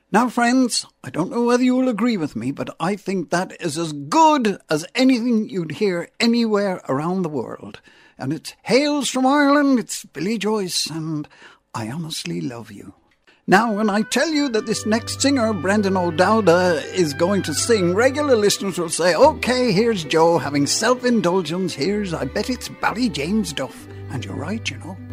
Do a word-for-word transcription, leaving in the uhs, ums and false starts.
Now, friends, I don't know whether you'll agree with me, but I think that is as good as anything you'd hear anywhere around the world. And it's Hails from Ireland, it's Billy Joyce, and I Honestly Love You. Now, when I tell you that this next singer, Brendan O'Dowd, is going to sing, regular listeners will say, OK, here's Joe having self-indulgence, here's, I bet it's Barry James Duff. And you're right, you know.